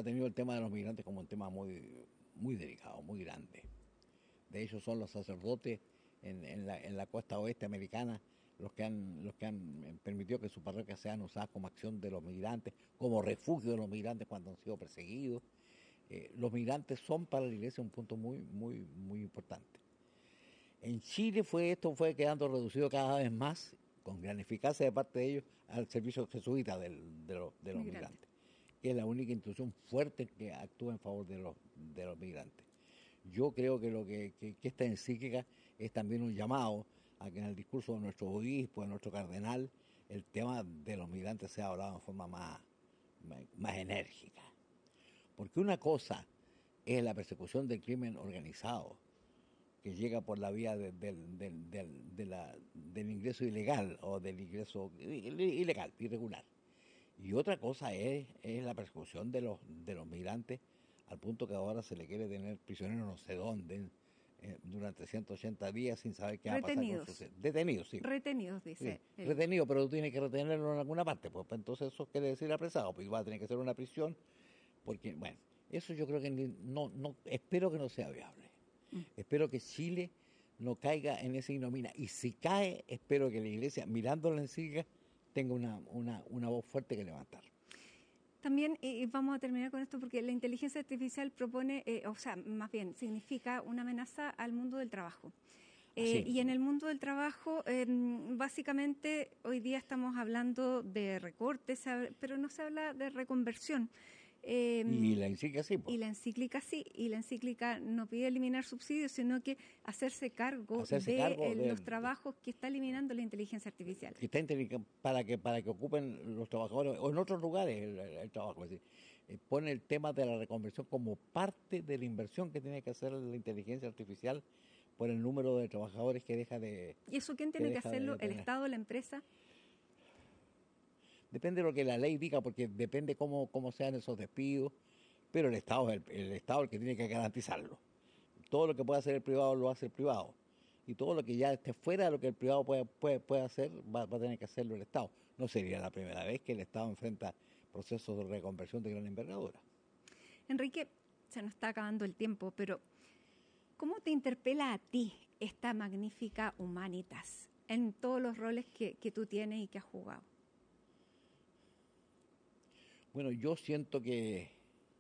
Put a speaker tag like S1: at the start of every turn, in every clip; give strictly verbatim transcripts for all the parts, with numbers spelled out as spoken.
S1: ha tenido el tema de los migrantes como un tema muy, muy delicado, muy grande. De hecho, son los sacerdotes en, en, la, en la costa oeste americana los que han los que han permitido que sus parroquias sean usadas como acción de los migrantes, como refugio de los migrantes cuando han sido perseguidos. Eh, los migrantes son para la iglesia un punto muy, muy, muy importante. En Chile fue esto fue quedando reducido cada vez más, con gran eficacia de parte de ellos, al servicio jesuita del, de, los, de los
S2: Migrante.
S1: migrantes, que es la única institución fuerte que actúa en favor de los, de los migrantes. Yo creo que lo que, que, que esta encíclica es también un llamado a que en el discurso de nuestro obispo, de nuestro cardenal, el tema de los migrantes sea hablado en forma más, más, más enérgica. Porque una cosa es la persecución del crimen organizado, que llega por la vía de, de, de, de, de la, del ingreso ilegal o del ingreso ilegal, irregular. Y otra cosa es, es la persecución de los, de los migrantes, al punto que ahora se le quiere tener prisioneros no sé dónde, eh, durante ciento ochenta días sin saber qué va a pasar con sus... Detenidos, sí.
S2: Retenidos, dice.
S1: Sí. Retenido, pero tú tienes que retenerlo en alguna parte, pues entonces eso quiere decir apresado, pues va a tener que ser una prisión, porque, bueno, eso yo creo que no, no espero que no sea viable. Mm. Espero que Chile no caiga en esa ignominia, y si cae, espero que la Iglesia, mirándola en siga, tenga una, una, una voz fuerte que levantar.
S2: También, y vamos a terminar con esto, porque la inteligencia artificial propone, eh, o sea, más bien, significa una amenaza al mundo del trabajo. Eh, y en el mundo del trabajo, eh, básicamente, hoy día estamos hablando de recortes, pero no se habla de reconversión.
S1: Eh, y la encíclica sí.
S2: Pues. Y la encíclica sí. Y la encíclica no pide eliminar subsidios, sino que hacerse cargo,
S1: hacerse
S2: de,
S1: cargo
S2: el,
S1: de
S2: los trabajos que está eliminando la inteligencia artificial.
S1: Que está para que para que ocupen los trabajadores, o en otros lugares el, el, el trabajo. Es decir, eh, pone el tema de la reconversión como parte de la inversión que tiene que hacer la inteligencia artificial por el número de trabajadores que deja de...
S2: ¿Y eso quién tiene que, que hacerlo? ¿El Estado, la empresa?
S1: Depende de lo que la ley diga, porque depende cómo, cómo sean esos despidos, pero el Estado es el, el Estado el que tiene que garantizarlo. Todo lo que pueda hacer el privado lo hace el privado, y todo lo que ya esté fuera de lo que el privado puede, puede, puede hacer va, va a tener que hacerlo el Estado. No sería la primera vez que el Estado enfrenta procesos de reconversión de gran envergadura.
S2: Enrique, se nos está acabando el tiempo, pero ¿cómo te interpela a ti esta magnífica Humanitas en todos los roles que, que tú tienes y que has jugado?
S1: Bueno, yo siento que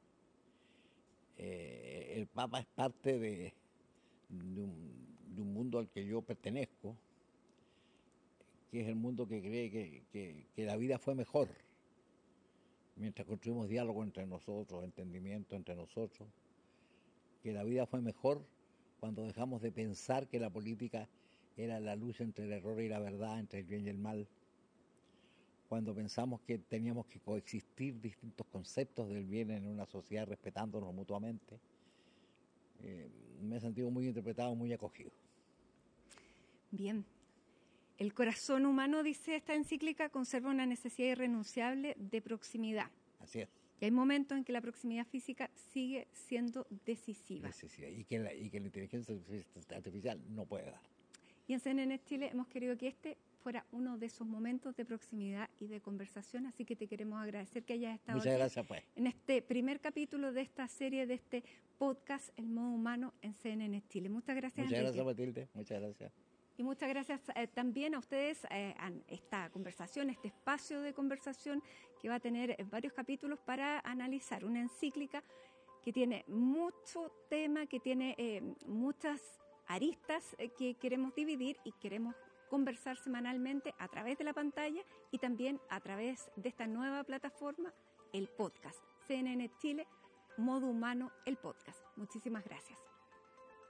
S1: eh, el Papa es parte de, de, un, de un mundo al que yo pertenezco, que es el mundo que cree que, que, que la vida fue mejor mientras construimos diálogo entre nosotros, entendimiento entre nosotros, que la vida fue mejor cuando dejamos de pensar que la política era la lucha entre el error y la verdad, entre el bien y el mal, cuando pensamos que teníamos que coexistir distintos conceptos del bien en una sociedad respetándonos mutuamente. Eh, me he sentido muy interpretado, muy acogido.
S2: Bien. El corazón humano, dice esta encíclica, conserva una necesidad irrenunciable de proximidad.
S1: Así es.
S2: Y hay momentos en que la proximidad física sigue siendo decisiva.
S1: Decisiva. Y que la, y que la inteligencia artificial no puede dar.
S2: Y en C N N Chile hemos querido que este fuera uno de esos momentos de proximidad y de conversación, así que te queremos agradecer que hayas estado
S1: Muchas
S2: aquí
S1: gracias, pues.
S2: en este primer capítulo de esta serie, de este podcast El Modo Humano en C N N Chile. Muchas gracias,
S1: Muchas
S2: Enrique.
S1: gracias, Matilde. Muchas gracias.
S2: Y muchas gracias eh, también a ustedes eh, a esta conversación, este espacio de conversación que va a tener eh, varios capítulos para analizar una encíclica que tiene mucho tema, que tiene eh, muchas aristas eh, que queremos dividir y queremos conversar semanalmente a través de la pantalla y también a través de esta nueva plataforma, el podcast. C N N Chile, Modo Humano, el podcast. Muchísimas gracias.